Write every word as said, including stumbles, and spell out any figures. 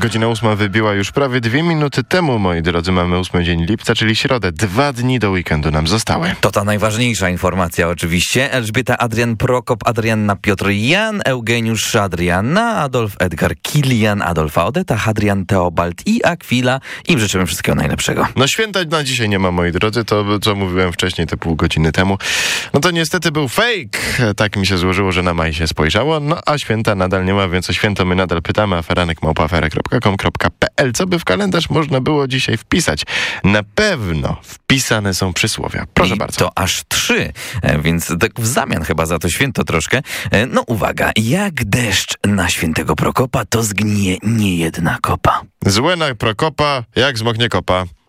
Godzina ósma wybiła już prawie dwie minuty temu, moi drodzy. Mamy ósmy dzień lipca, czyli środę. Dwa dni do weekendu nam zostały. To ta najważniejsza informacja oczywiście. Elżbieta, Adrian, Prokop, Adrianna, Piotr, Jan, Eugeniusz, Adrianna, Adolf, Edgar, Kilian, Adolfa, Odeta, Hadrian, Teobald i Akwila. Im życzymy wszystkiego najlepszego. No święta na dzisiaj nie ma, moi drodzy. To, co mówiłem wcześniej, te pół godziny temu. No to niestety był fake. Tak mi się złożyło, że na maj się spojrzało. No a święta nadal nie ma, więc o święto my nadal pytamy. Aferanek małpa afera kropka com kropka p l. Co by w kalendarz można było dzisiaj wpisać? Na pewno wpisane są przysłowia. Proszę I bardzo. to aż trzy, e, więc tak w zamian chyba za to święto troszkę. E, No uwaga, jak deszcz na świętego Prokopa, to zgnije niejedna kopa. Złe na Prokopa, jak zmoknie kopa.